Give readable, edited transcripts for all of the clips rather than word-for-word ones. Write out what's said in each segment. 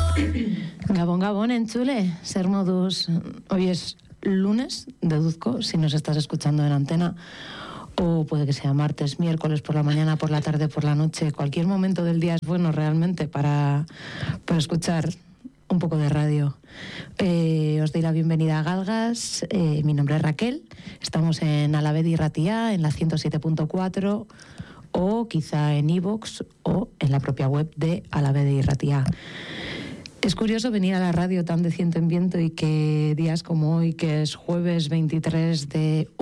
Gabón, Gabón, enchule, ser modus. Hoy es lunes, deduzco, si nos estás escuchando en antena, o puede que sea martes, miércoles por la mañana, por la tarde, por la noche. Cualquier momento del día es bueno realmente para escuchar un poco de radio. Os doy la bienvenida a Galgas. Mi nombre es Raquel. Estamos en Alaved y Ratia, en la 107.4, o quizá en iVoox o en la propia web de Alaved y Ratia. Es curioso venir a la radio tan de ciento en viento y que días como hoy, que es jueves 23 de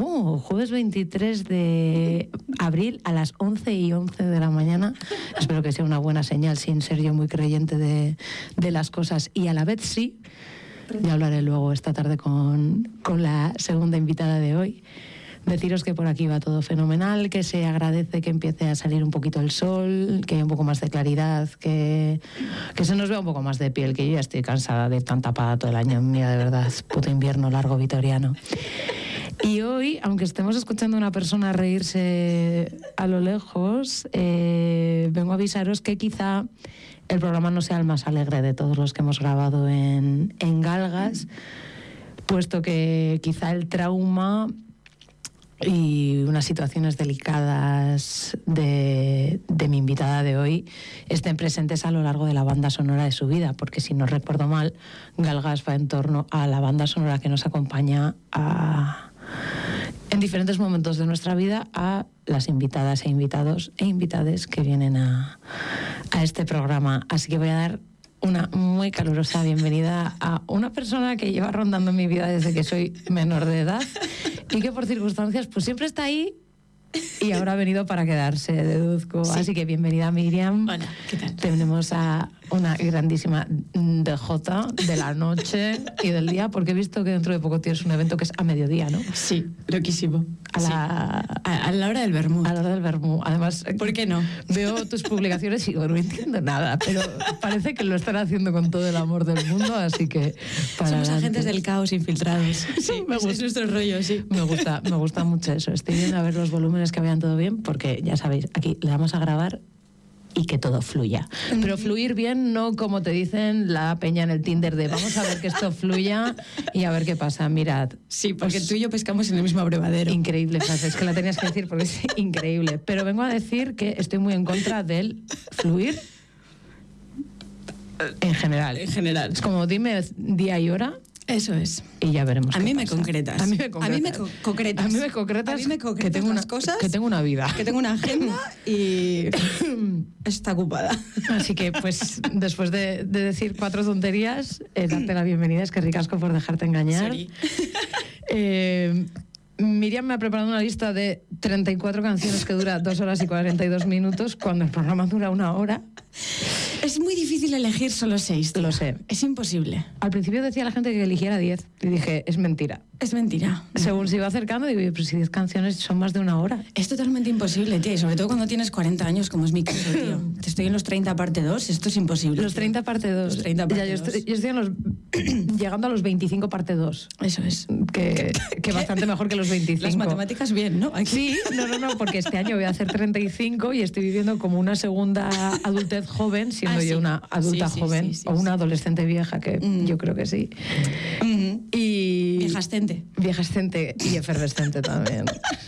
abril a las 11:11 de la mañana. Espero que sea una buena señal, sin ser yo muy creyente de las cosas. Y a la vez sí, ya hablaré luego esta tarde con la segunda invitada de hoy. Deciros que por aquí va todo fenomenal, que se agradece que empiece a salir un poquito el sol, que haya un poco más de claridad, que se nos vea un poco más de piel, que yo ya estoy cansada de tan tapada todo el año. Mira, de verdad, puto invierno largo vitoriano. Y hoy, aunque estemos escuchando a una persona reírse a lo lejos, vengo a avisaros que quizá el programa no sea el más alegre de todos los que hemos grabado en Galgas, puesto que quizá el trauma y unas situaciones delicadas de mi invitada de hoy estén presentes a lo largo de la banda sonora de su vida, porque si no recuerdo mal, Galgas va en torno a la banda sonora que nos acompaña en diferentes momentos de nuestra vida a las invitadas e invitados e invitades que vienen a este programa. Así que voy a dar una muy calurosa bienvenida a una persona que lleva rondando en mi vida desde que soy menor de edad y que por circunstancias pues siempre está ahí y ahora ha venido para quedarse, deduzco. Sí. Así que bienvenida, Miriam. Hola, ¿qué tal? Tenemos a una grandísima DJ de la noche y del día, porque he visto que dentro de poco tienes un evento que es a mediodía, ¿no? Sí, loquísimo. A la hora del vermú. A la hora del vermú. Además, ¿por qué no? Veo tus publicaciones y digo, no entiendo nada, pero parece que lo están haciendo con todo el amor del mundo, así que somos adelante. Agentes del caos infiltrados. Sí, es nuestro rollo, sí. Me gusta mucho eso. Estoy viendo a ver los volúmenes que vayan todo bien, porque ya sabéis, aquí le vamos a grabar y que todo fluya. Pero fluir bien, no como te dicen la peña en el Tinder de vamos a ver que esto fluya y a ver qué pasa. Mirad. Sí, porque tú y yo pescamos en el mismo abrevadero. Increíble frase, es que la tenías que decir porque es increíble. Pero vengo a decir que estoy muy en contra del fluir en general. En general. Es como dime día y hora. Eso es. Y ya veremos. A mí me concretas. A mí me concretas. Que tengo unas cosas. Que tengo una vida. Que tengo una agenda y está ocupada. Así que, pues, después de decir 4 tonterías, darte la bienvenida. Es que ricasco por dejarte engañar. Miriam me ha preparado una lista de 34 canciones que dura 2 horas y 42 minutos, cuando el programa dura 1 hora. Es muy difícil elegir solo 6. Lo sé. Es imposible. Al principio decía la gente que eligiera 10 y dije, es mentira. Es mentira. Según se iba acercando, digo, pero si 10 canciones son más de 1 hora. Es totalmente imposible, tía, y sobre todo cuando tienes 40 años, como es mi caso, tío. Te estoy en los 30 parte 2, esto es imposible. Los 30 parte 2. Los 30 parte 2. Yo estoy llegando a los 25 parte 2. Eso es. Que bastante mejor que los 25. Las matemáticas bien, ¿no? Aquí. Sí, no, porque este año voy a hacer 35 y estoy viviendo como una segunda adultez joven, siendo yo una adulta joven, o una adolescente vieja, que yo creo que sí. Y viejascente y efervescente también.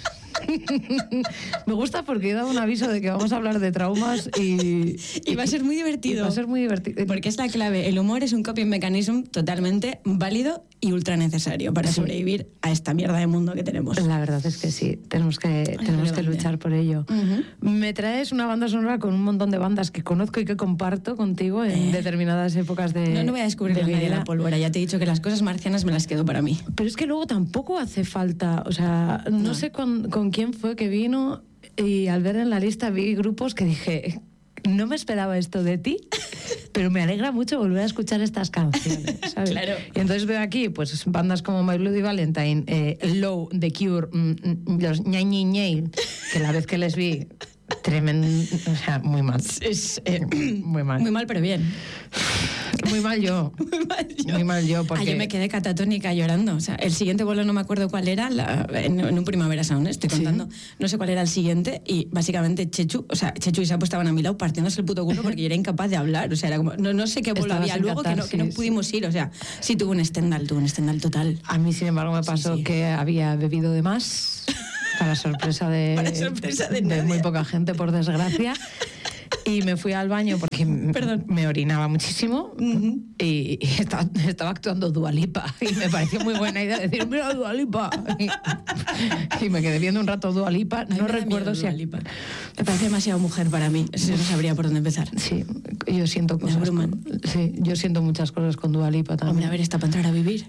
Me gusta porque he dado un aviso de que vamos a hablar de traumas y va a ser muy divertido. Va a ser muy divertido. Porque es la clave. El humor es un coping mechanism totalmente válido y ultra necesario para sobrevivir a esta mierda de mundo que tenemos. La verdad es que sí, tenemos que luchar por ello. Me traes una banda sonora con un montón de bandas que conozco y que comparto contigo en determinadas épocas de No voy a descubrir la media de la pólvora. Ya te he dicho que las cosas marcianas me las quedo para mí. Pero es que luego tampoco hace falta, o sea, no sé con quién fue que vino y al ver en la lista vi grupos que dije, no me esperaba esto de ti, pero me alegra mucho volver a escuchar estas canciones, ¿sabes? Claro. Y entonces veo aquí pues bandas como My Bloody Valentine, Low, The Cure, los Ñay Ñay Ñay, que la vez que les vi, tremendo, o sea, muy mal. Muy mal, pero bien. Muy mal yo. Muy mal yo, porque... yo me quedé catatónica llorando. O sea, el siguiente vuelo no me acuerdo cuál era, en un Primavera Sound, estoy contando. ¿Sí? No sé cuál era el siguiente y básicamente Chechu y Sapo estaban a mi lado partiéndose el puto culo porque yo era incapaz de hablar. O sea, era como, no sé qué vuelo había luego que no pudimos ir. O sea, sí tuve un Stendhal total. A mí, sin embargo, me pasó que había bebido de más, para sorpresa de muy poca gente, por desgracia. Y me fui al baño porque me orinaba muchísimo y estaba actuando Dua Lipa y me pareció muy buena idea decir, mira Dua Lipa. Y me quedé viendo un rato Dua Lipa. No recuerdo si... Dua Lipa. Me parece demasiado mujer para mí. No sabría por dónde empezar. Sí, yo siento cosas. Sí, yo siento muchas cosas con Dua Lipa también. Hombre, a ver, está para entrar a vivir.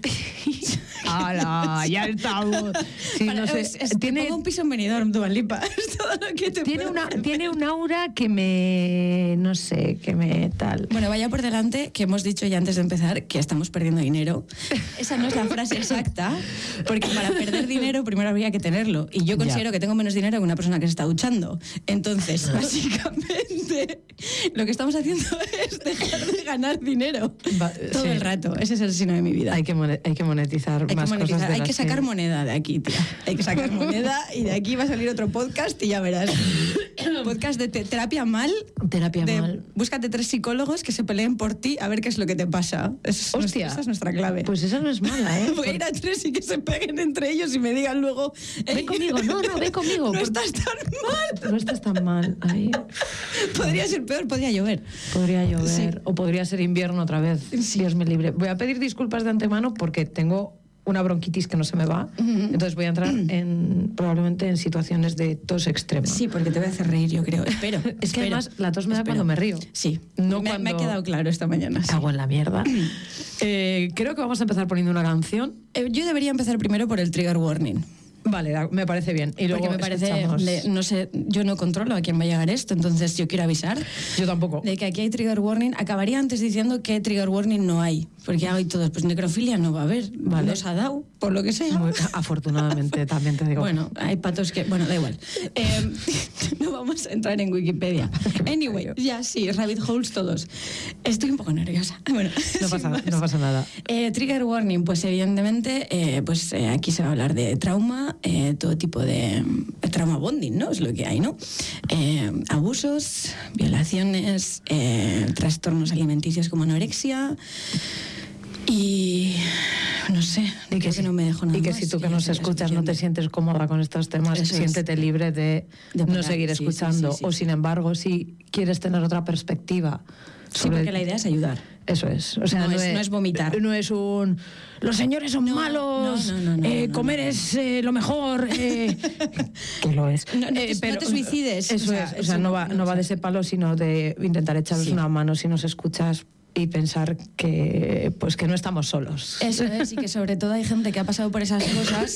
¡Hala! Ya estamos. Sí, no sé. Tiene un piso en Benidorm, Dua Lipa. Es todo lo que te tiene un aura que me... no sé, que me tal... Bueno, vaya por delante que hemos dicho ya antes de empezar que estamos perdiendo dinero. Esa no es la frase exacta, porque para perder dinero primero habría que tenerlo. Y yo considero que tengo menos dinero que una persona que se está duchando. Entonces, básicamente, lo que estamos haciendo es dejar de ganar dinero todo el rato. Ese es el signo de mi vida. Hay que monetizar más cosas. Hay que sacar moneda de aquí, tía. Hay que sacar moneda y de aquí va a salir otro podcast y ya verás. Podcast de terapia mal. Búscate 3 psicólogos que se peleen por ti a ver qué es lo que te pasa. Hostia. Esa es nuestra clave. Pues esa no es mala, ¿eh? Voy a ir a 3 y que se peguen entre ellos y me digan luego... Ven conmigo, ven conmigo. No estás tan mal. No estás tan mal. Ay. Podría ser peor, podría llover. Sí. O podría ser invierno otra vez. Sí. Dios me libre. Voy a pedir disculpas de antemano porque tengo una bronquitis que no se me va. Entonces voy a entrar probablemente en situaciones de tos extrema. Sí, porque te voy a hacer reír, yo creo. Espero. Es que además la tos me da cuando me río. Sí. No me ha quedado claro esta mañana. Cago en la mierda. Creo que vamos a empezar poniendo una canción. Yo debería empezar primero por el trigger warning. Vale, me parece bien. Y luego porque me parece, no sé, yo no controlo a quién va a llegar esto, entonces yo quiero avisar. Yo tampoco. De que aquí hay trigger warning. Acabaría antes diciendo que trigger warning no hay, porque hay todos. Pues necrofilia no va a haber. Vale. Los ha dado, por lo que sea. Afortunadamente, también te digo. Bueno, hay patos que... Bueno, da igual. No vamos a entrar en Wikipedia. Anyway, ya sí, rabbit holes todos. Estoy un poco nerviosa. Bueno, no pasa nada. Trigger warning, pues evidentemente, aquí se va a hablar de trauma, todo tipo de trauma bonding, ¿no? Es lo que hay, ¿no? Abusos, violaciones, trastornos alimenticios como anorexia y no sé, y que no me dejo nada. Y que si tú que nos escuchas no te sientes cómoda con estos temas, siéntete libre de no seguir escuchando. Sí. O sin embargo, si quieres tener otra perspectiva. Sí, porque la idea es ayudar. Eso es. O sea, no es vomitar. No es un... Los señores son malos, comer es lo mejor. Que lo es. Pero no te suicides. Eso es. O sea, no va de ese palo, sino de intentar echaros una mano si nos escuchas y pensar que no estamos solos. Eso es, y que sobre todo hay gente que ha pasado por esas cosas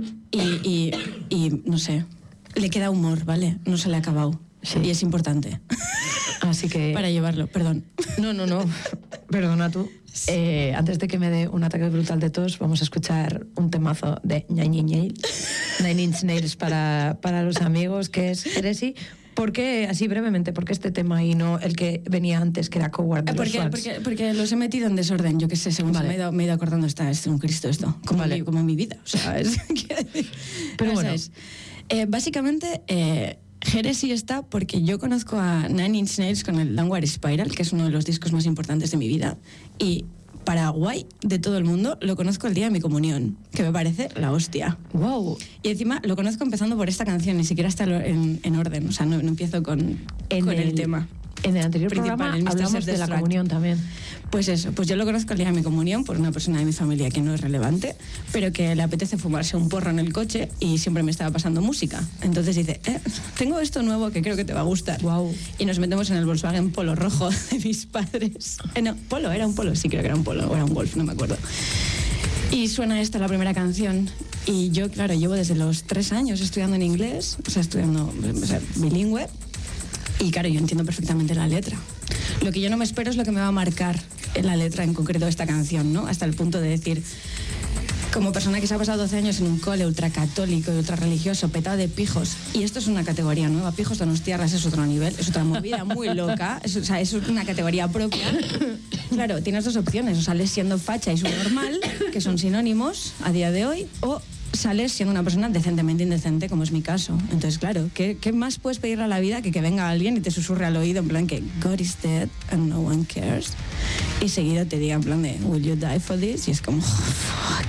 y no sé, le queda humor, ¿vale? No se le ha acabado. Sí. Y es importante. Así que... Para llevarlo, perdón. No. Perdona tú. Antes de que me dé un ataque brutal de tos, vamos a escuchar un temazo de Nine Inch Nails para los amigos, que es Heresy. ¿Por qué, así brevemente, por qué este tema y no el que venía antes, que era Coward de los Swans? Porque los he metido en desorden, yo qué sé, según me he ido acordando, es un Cristo esto, como mi vida. O sea, Pero bueno. Básicamente... Heresy está porque yo conozco a Nine Inch Nails con el Downward Spiral, que es uno de los discos más importantes de mi vida, y para guay de todo el mundo lo conozco el día de mi comunión, que me parece la hostia. Wow. Y encima lo conozco empezando por esta canción, ni siquiera está en orden, o sea, no empiezo con el tema. En el anterior programa hablamos de la comunión también. Pues eso, pues yo lo conozco el día de mi comunión por una persona de mi familia que no es relevante, pero que le apetece fumarse un porro en el coche y siempre me estaba pasando música. Entonces dice, tengo esto nuevo que creo que te va a gustar. Wow. Y nos metemos en el Volkswagen Polo rojo de mis padres. No, Polo, era un Polo, sí creo que era un Polo, o era un Golf, no me acuerdo. Y suena esta, la primera canción, y yo, claro, llevo desde los 3 años estudiando en inglés, o sea, bilingüe, y claro, yo entiendo perfectamente la letra. Lo que yo no me espero es lo que me va a marcar en la letra en concreto de esta canción, ¿no? Hasta el punto de decir, como persona que se ha pasado 12 años en un cole ultracatólico y ultrarreligioso, petado de pijos, y esto es una categoría nueva, pijos donostiarras es otro nivel, es otra movida muy loca, es una categoría propia. claro, tienes dos opciones. O sales siendo facha y subnormal, que son sinónimos a día de hoy, o sales siendo una persona decentemente indecente, como es mi caso. Entonces, claro, ¿qué más puedes pedirle a la vida que venga alguien y te susurre al oído en plan que God is dead and no one cares? Y seguido te diga en plan de Will you die for this? Y es como, fuck.